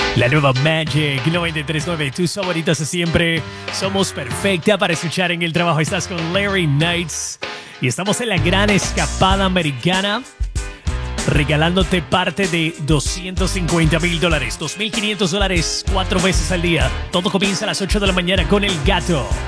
La nueva Magic 93.9, tus favoritas de siempre. Somos perfecta para escuchar en el trabajo. Estás con Larry Knights y estamos en la gran escapada americana, regalándote parte de $250,000, $2,500 4 veces al día. Todo comienza a las 8 de la mañana con El Gato.